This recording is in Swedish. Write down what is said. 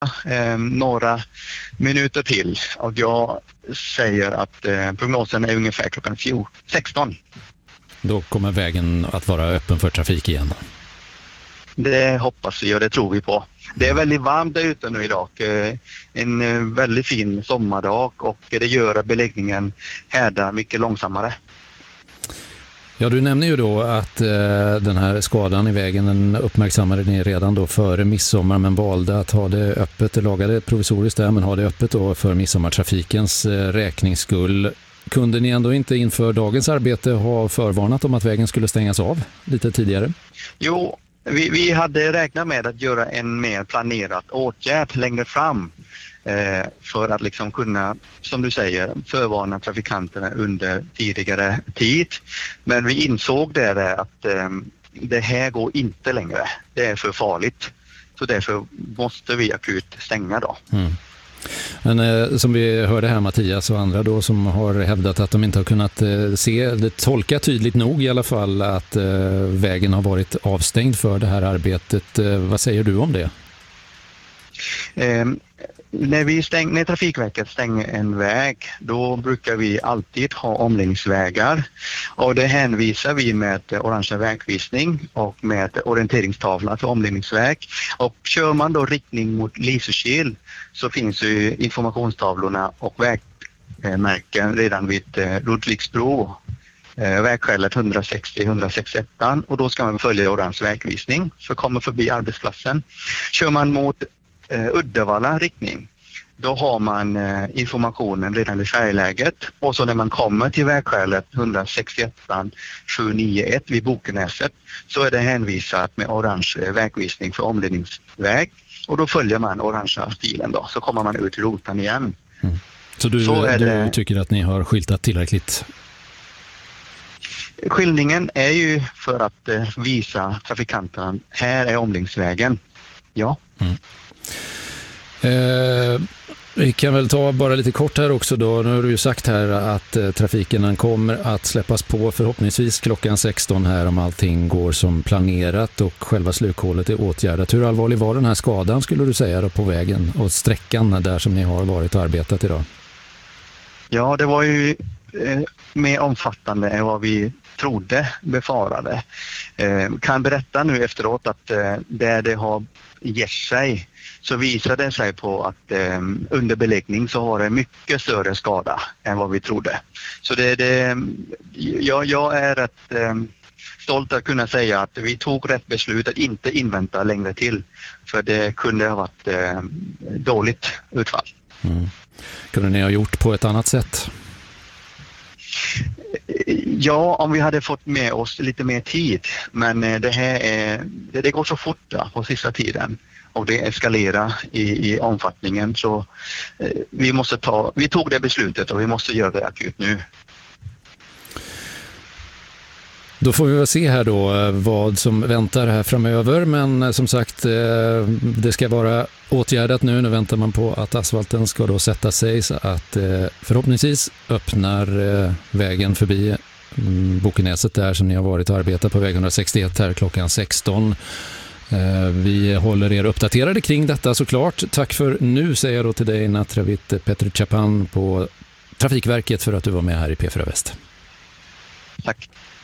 några minuter till och jag säger att prognosen är ungefär klockan 16. Då kommer vägen att vara öppen för trafik igen. Det hoppas vi och det tror vi på. Det är väldigt varmt där ute nu idag. En väldigt fin sommardag och det gör att beläggningen härdar mycket långsammare. Ja, du nämner ju då att den här skadan i vägen, den uppmärksammade ni redan då före midsommar, men valde att ha det öppet, det lagade provisoriskt där, men ha det öppet då för midsommartrafikens räkningsskull. Kunde ni ändå inte inför dagens arbete ha förvarnat om att vägen skulle stängas av lite tidigare? Jo, vi hade räknat med att göra en mer planerad åtgärd längre fram för att liksom kunna, som du säger, förvarna trafikanterna under tidigare tid. Men vi insåg det att det här går inte längre. Det är för farligt. Så därför måste vi akut stänga då. Mm. Men som vi hörde här, Mattias och andra då som har hävdat att de inte har kunnat tolka tydligt nog i alla fall att vägen har varit avstängd för det här arbetet. Vad säger du om det? När Trafikverket stänger en väg, då brukar vi alltid ha omläggningsvägar och det hänvisar vi med orange vägvisning och med orienteringstavla för omläggningsväg. Och kör man då riktning mot Lysekil så finns ju informationstavlorna och vägmärken redan vid Ludvigsbro, vägskälet 160-161, och då ska man följa orange vägvisning så kommer förbi arbetsplatsen. Kör man mot Uddevalla riktning, då har man informationen redan i färgläget och så när man kommer till vägskälet 161-791 vid Bokenäset så är det hänvisat med orange vägvisning för omledningsväg och då följer man orangea stilen då, så kommer man ut till rotan igen. Mm. Så du tycker att ni har skyltat tillräckligt? Skyltningen är ju för att visa trafikanterna, här är omläggningsvägen. Ja. Mm. Vi kan väl ta bara lite kort här också då. Nu har du ju sagt här att trafiken kommer att släppas på förhoppningsvis klockan 16 här om allting går som planerat och själva slukhålet är åtgärdat. Hur allvarlig var den här skadan skulle du säga då på vägen och sträckan där som ni har varit och arbetat idag? Ja, det var ju mer omfattande än vad vi befarade. Kan berätta nu efteråt att där det har gett sig så visade det sig på att under beläggning så har det mycket större skada än vad vi trodde. Så jag är rätt stolt att kunna säga att vi tog rätt beslut att inte invänta längre till. För det kunde ha varit dåligt utfall. Mm. Kunde ni ha gjort på ett annat sätt? Ja, om vi hade fått med oss lite mer tid. Men det går så fort på sista tiden. Och det eskalerar i omfattningen. Så vi tog det beslutet och vi måste göra det akut nu. Då får vi väl se här då vad som väntar här framöver. Men som sagt, det ska vara åtgärdat nu. Nu väntar man på att asfalten ska då sätta sig så att förhoppningsvis öppnar vägen förbi Bokenäset där som ni har varit och arbetat på väg 161 här klockan 16. Vi håller er uppdaterade kring detta såklart. Tack för nu säger jag då till dig Natravit Petruchapan på Trafikverket för att du var med här i P4 Väst. Tack.